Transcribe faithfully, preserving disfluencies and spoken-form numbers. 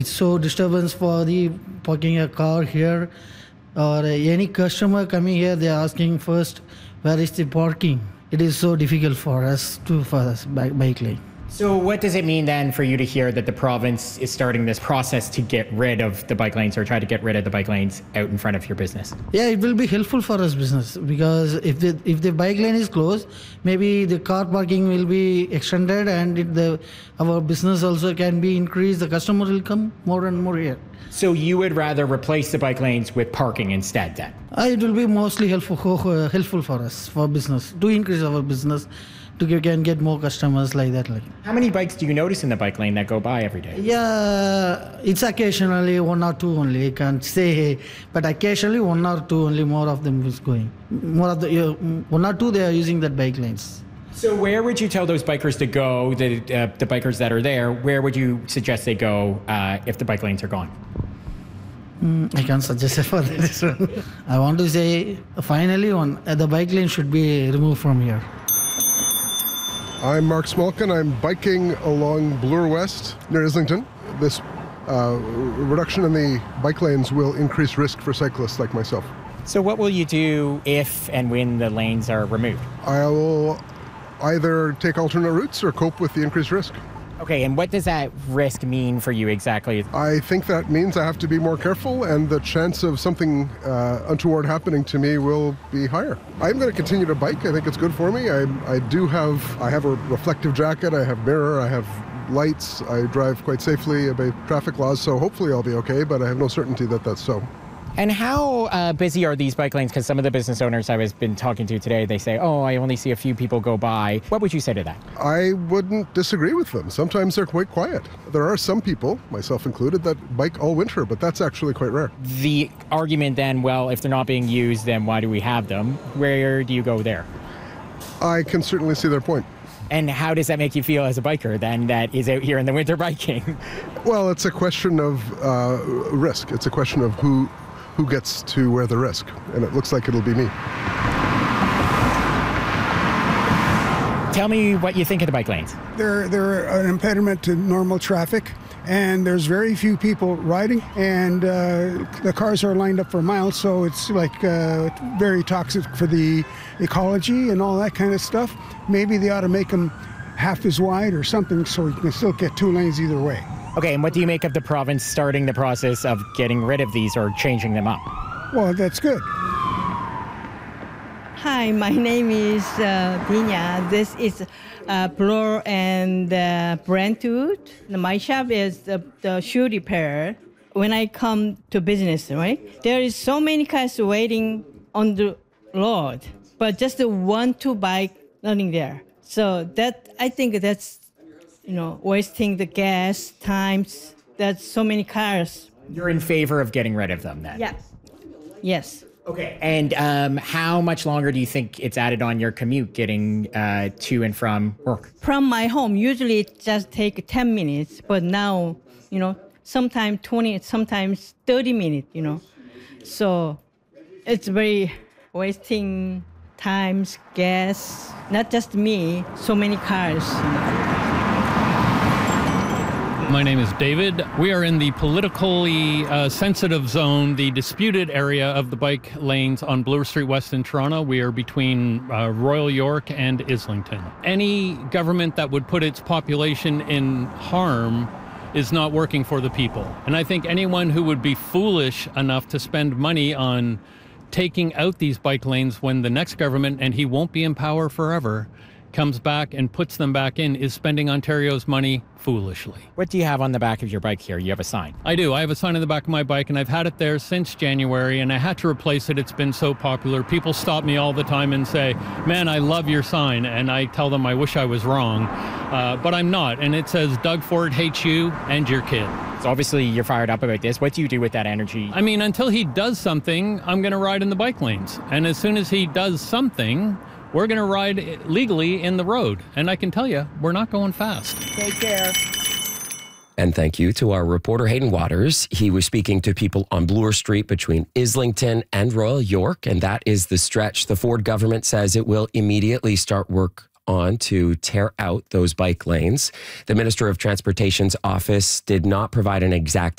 It's so disturbance for the parking a car here, or any customer coming here, they're asking first, where is the parking? It is so difficult for us to for us bike, bike lane. So what does it mean then for you to hear that the province is starting this process to get rid of the bike lanes or try to get rid of the bike lanes out in front of your business? Yeah, it will be helpful for us business, because if the if the bike lane is closed, maybe the car parking will be extended, and it, the our business also can be increased. The customer will come more and more here. So you would rather replace the bike lanes with parking instead then? Uh, it will be mostly helpful uh, helpful for us, for business, to increase our business, to get, can get more customers like that. Like. How many bikes do you notice in the bike lane that go by every day? Yeah, it's occasionally one or two only. I can't say, but occasionally one or two only. More of them is going. More of the uh, one or two they are using that bike lanes. So where would you tell those bikers to go? The uh, the bikers that are there, where would you suggest they go uh, if the bike lanes are gone? Mm, I can't suggest it for this one. I want to say, finally, one uh, the bike lane should be removed from here. I'm Mark Smolkin. I'm biking along Bloor West near Islington. This uh, reduction in the bike lanes will increase risk for cyclists like myself. So what will you do if and when the lanes are removed? I will either take alternate routes or cope with the increased risk. Okay, and what does that risk mean for you exactly? I think that means I have to be more careful, and the chance of something uh, untoward happening to me will be higher. I'm going to continue to bike. I think it's good for me. I, I do have, I have a reflective jacket, I have mirror, I have lights, I drive quite safely, obey traffic laws, so hopefully I'll be okay, but I have no certainty that that's so. And how uh, busy are these bike lanes? Because some of the business owners I've been talking to today, they say, oh, I only see a few people go by. What would you say to that? I wouldn't disagree with them. Sometimes they're quite quiet. There are some people, myself included, that bike all winter, but that's actually quite rare. The argument then, well, if they're not being used, then why do we have them? Where do you go there? I can certainly see their point. And how does that make you feel as a biker then that is out here in the winter biking? Well, it's a question of uh, risk. It's a question of who who gets to wear the risk, and it looks like it'll be me. Tell me what you think of the bike lanes. They're, they're an impediment to normal traffic, and there's very few people riding, and uh, the cars are lined up for miles, so it's like uh, very toxic for the ecology and all that kind of stuff. Maybe they ought to make them half as wide or something so you can still get two lanes either way. Okay, and what do you make of the province starting the process of getting rid of these or changing them up? Well, that's good. Hi, my name is uh, Dina. This is uh, Bloor and uh, Brentwood. My shop is the, the shoe repair. When I come to business, right, there is so many cars waiting on the road, but just the one, two bike running there. So that I think that's, you know, wasting the gas, times, that's so many cars. You're in favor of getting rid of them then? Yes. Yes. Okay, and um, how much longer do you think it's added on your commute getting uh, to and from work? From my home, usually it just take ten minutes, but now, you know, sometimes twenty, sometimes thirty minutes, you know. So it's very wasting times, gas, not just me, so many cars. You know. My name is David. We are in the politically uh, sensitive zone, the disputed area of the bike lanes on Bloor Street West in Toronto. We are between uh, Royal York and Islington. Any government that would put its population in harm is not working for the people. And I think anyone who would be foolish enough to spend money on taking out these bike lanes when the next government, and he won't be in power forever, comes back and puts them back in, is spending Ontario's money foolishly. What do you have on the back of your bike here? You have a sign. I do. I have a sign on the back of my bike, and I've had it there since January, and I had to replace it. It's been so popular. People stop me all the time and say, man, I love your sign. And I tell them I wish I was wrong, uh, but I'm not. And it says, Doug Ford hates you and your kid. So obviously you're fired up about this. What do you do with that energy? I mean, until he does something, I'm going to ride in the bike lanes. And as soon as he does something, we're going to ride legally in the road. And I can tell you, we're not going fast. Take care. And thank you to our reporter, Hayden Waters. He was speaking to people on Bloor Street between Islington and Royal York, and that is the stretch the Ford government says it will immediately start work on to tear out those bike lanes. The Minister of Transportation's office did not provide an exact